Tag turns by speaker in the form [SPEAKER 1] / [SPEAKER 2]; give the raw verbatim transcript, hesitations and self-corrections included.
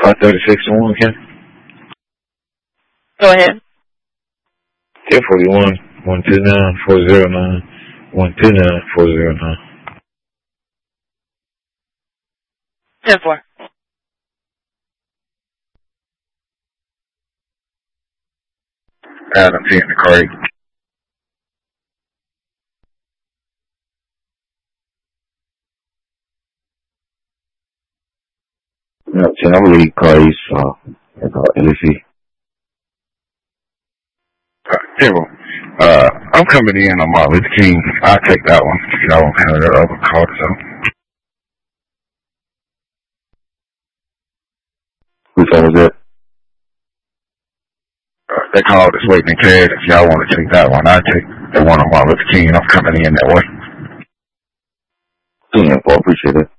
[SPEAKER 1] Uh, thirty-six to one, Ken.
[SPEAKER 2] Go ahead.
[SPEAKER 1] ten forty-one, one two nine, four zero nine, one two nine, four zero nine.
[SPEAKER 2] ten four.
[SPEAKER 1] Adam T in the crate. No, ten, I'm lead Clays, uh, L C. Uh, Timber, uh, I'm coming in on Martin Luther King. I'll take that one. Y'all won't have that other card, so. Which one was that? Uh, they called us waiting in cash. If y'all want to take that one, I'll take the one on Martin Luther King. I'm coming in that way. Yeah, well, appreciate it.